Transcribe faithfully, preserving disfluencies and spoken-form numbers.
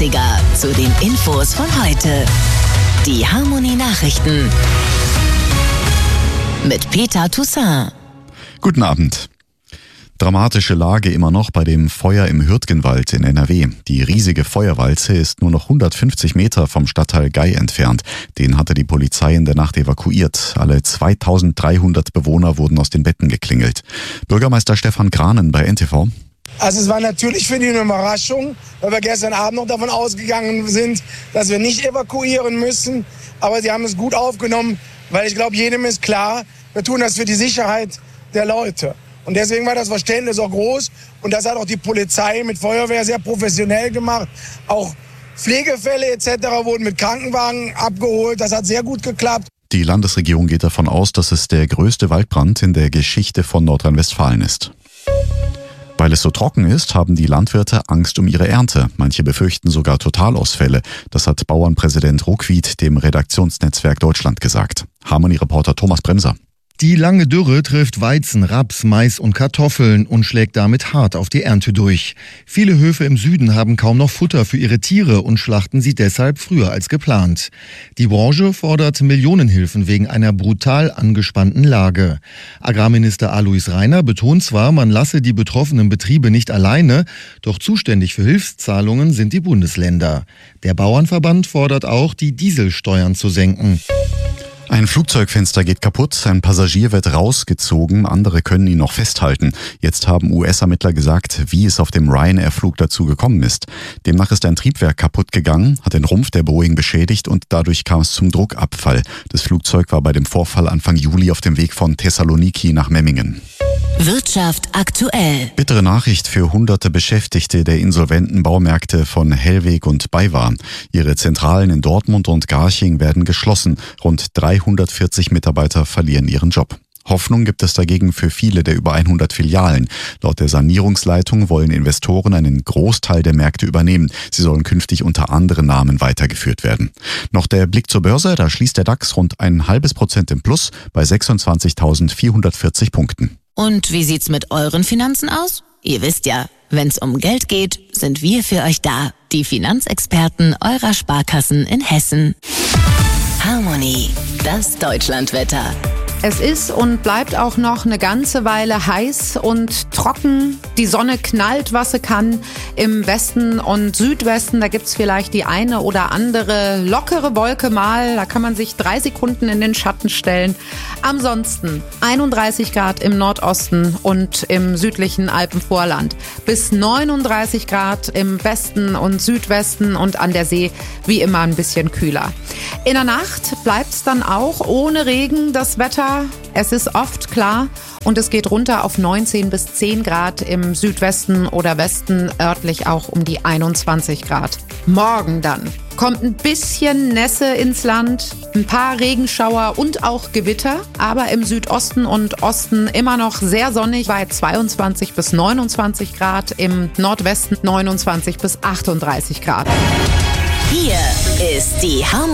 dreißiger zu den Infos von heute. Die Harmonie Nachrichten mit Peter Toussaint. Guten Abend. Dramatische Lage immer noch bei dem Feuer im Hürtgenwald in N R W. Die riesige Feuerwalze ist nur noch hundertfünfzig Meter vom Stadtteil Gei entfernt. Den hatte die Polizei in der Nacht evakuiert. Alle zweitausenddreihundert Bewohner wurden aus den Betten geklingelt. Bürgermeister Stefan Kranen bei N T V. Also es war natürlich für die eine Überraschung, weil wir gestern Abend noch davon ausgegangen sind, dass wir nicht evakuieren müssen. Aber sie haben es gut aufgenommen, weil ich glaube, jedem ist klar, wir tun das für die Sicherheit der Leute. Und deswegen war das Verständnis auch groß. Und das hat auch die Polizei mit Feuerwehr sehr professionell gemacht. Auch Pflegefälle et cetera wurden mit Krankenwagen abgeholt. Das hat sehr gut geklappt. Die Landesregierung geht davon aus, dass es der größte Waldbrand in der Geschichte von Nordrhein-Westfalen ist. Weil es so trocken ist, haben die Landwirte Angst um ihre Ernte. Manche befürchten sogar Totalausfälle. Das hat Bauernpräsident Ruckwied dem Redaktionsnetzwerk Deutschland gesagt. Harmonie-Reporter Thomas Bremser. Die lange Dürre trifft Weizen, Raps, Mais und Kartoffeln und schlägt damit hart auf die Ernte durch. Viele Höfe im Süden haben kaum noch Futter für ihre Tiere und schlachten sie deshalb früher als geplant. Die Branche fordert Millionenhilfen wegen einer brutal angespannten Lage. Agrarminister Alois Rainer betont zwar, man lasse die betroffenen Betriebe nicht alleine, doch zuständig für Hilfszahlungen sind die Bundesländer. Der Bauernverband fordert auch, die Dieselsteuern zu senken. Ein Flugzeugfenster geht kaputt, ein Passagier wird rausgezogen, andere können ihn noch festhalten. Jetzt haben U S-Ermittler gesagt, wie es auf dem Ryanair-Flug dazu gekommen ist. Demnach ist ein Triebwerk kaputt gegangen, hat den Rumpf der Boeing beschädigt und dadurch kam es zum Druckabfall. Das Flugzeug war bei dem Vorfall Anfang Juli auf dem Weg von Thessaloniki nach Memmingen. Wirtschaft aktuell. Bittere Nachricht für hunderte Beschäftigte der insolventen Baumärkte von Hellweg und BayWa. Ihre Zentralen in Dortmund und Garching werden geschlossen. Rund dreihundertvierzig Mitarbeiter verlieren ihren Job. Hoffnung gibt es dagegen für viele der über hundert Filialen. Laut der Sanierungsleitung wollen Investoren einen Großteil der Märkte übernehmen. Sie sollen künftig unter anderen Namen weitergeführt werden. Noch der Blick zur Börse, da schließt der DAX rund ein halbes Prozent im Plus bei sechsundzwanzigtausendvierhundertvierzig Punkten. Und wie sieht's mit euren Finanzen aus? Ihr wisst ja, wenn's um Geld geht, sind wir für euch da. Die Finanzexperten eurer Sparkassen in Hessen. Harmonie, das Deutschlandwetter. Es ist und bleibt auch noch eine ganze Weile heiß und trocken. Die Sonne knallt, was sie kann. Im Westen und Südwesten, da gibt's vielleicht die eine oder andere lockere Wolke mal. Da kann man sich drei Sekunden in den Schatten stellen. Ansonsten einunddreißig Grad im Nordosten und im südlichen Alpenvorland. Bis neununddreißig Grad im Westen und Südwesten und an der See wie immer ein bisschen kühler. In der Nacht bleibt's dann auch ohne Regen das Wetter. Es ist oft klar und es geht runter auf neunzehn bis zehn Grad im Südwesten oder Westen, örtlich auch um die einundzwanzig Grad. Morgen dann kommt ein bisschen Nässe ins Land, ein paar Regenschauer und auch Gewitter, aber im Südosten und Osten immer noch sehr sonnig bei zweiundzwanzig bis neunundzwanzig Grad, im Nordwesten neunundzwanzig bis achtunddreißig Grad. Hier ist die Harmonie.